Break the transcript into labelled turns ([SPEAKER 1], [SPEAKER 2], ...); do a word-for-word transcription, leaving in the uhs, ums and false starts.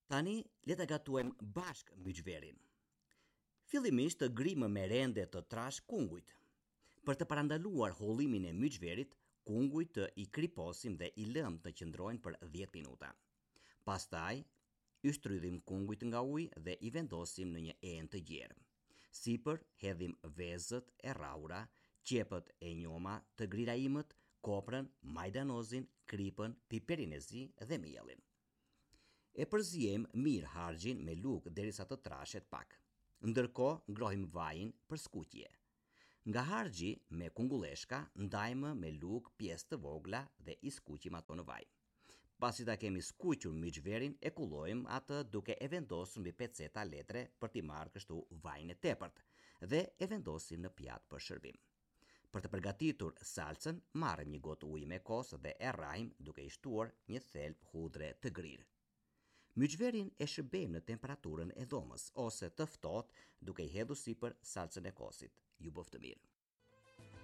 [SPEAKER 1] Tani, le ta gatuajmë bashk myqverin. Fillimisht të grimë me rende të trash kungujt. Për të parandaluar hollimin e myqverit, kungujt të i kriposim dhe i lëm të qëndrojnë për dhjetë minuta. Pastaj, i shtrydhim kungujt nga ujë dhe i vendosim në një enë të gjerë. Sipër hedhim vezët e rraura, qepët e njoma të griraimët, koprën, majdanozin, kripën, piperin e zi dhe mielin. E përzijem mirë hargjin me lugë derisa të trashet pak. Ndërkohë ngrohim vajin për skuqje. Nga hargji me kungulleshka ndajmë me lugë pjesë të vogla dhe i skuqim ato në vaj. Pasi ta kemi skuqur myqverin, e kullojmë atë duke e vendosur mbi peceta letre për t'i marrë kështu vajin e tepërt dhe e vendosim në pjatë për shërbim. Për të përgatitur salcën, marrim një gotë ujë me kos dhe e rrajmë duke i shtuar një thelb hudhre të grirë. Myqverin e shërbejmë në temperaturën e dhomës ose të ftohtë duke i hedhur sipër salcën e kosit. Ju boft të mirë.